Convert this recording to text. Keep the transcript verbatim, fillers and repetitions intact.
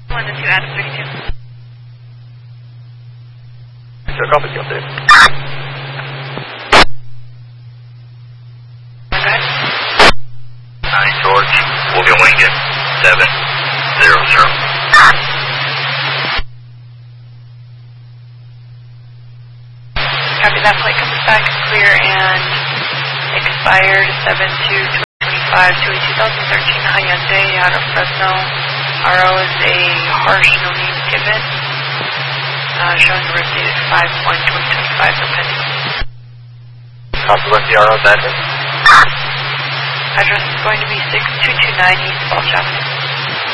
one to two, Adam thirty-two. So copy, you update. Go ahead. nine, George. We'll get wing it. seven, zero, zero. Copy that. Flight comes back clear and expired seven two twenty twenty-five to a two thousand thirteen Hyundai out of Fresno. R O is a harsh, no names given. Uh, showing the rip date is five one twenty twenty-five, no pending. Copy, what's the R O's address? Address is going to be six two two nine East Falls Avenue.